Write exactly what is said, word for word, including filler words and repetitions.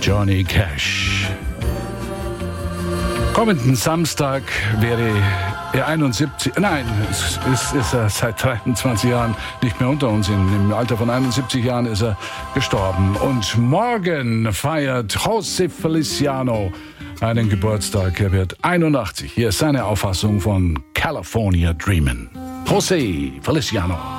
Johnny Cash. Kommenden Samstag wäre er einundsiebzig, nein, es ist, ist er seit dreiundzwanzig Jahren nicht mehr unter uns. Im Alter von einundsiebzig Jahren ist er gestorben. Und morgen feiert José Feliciano einen Geburtstag. Er wird einundachtzig. Hier ist seine Auffassung von California Dreamin'. José Feliciano.